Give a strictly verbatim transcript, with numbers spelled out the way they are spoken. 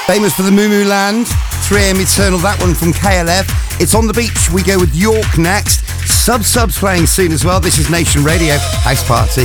Famous for the Moo Moo Land, three a m Eternal, that one from K L F. It's On The Beach, we go with York next. Sub Sub's playing soon as well. This is Nation Radio, House Party.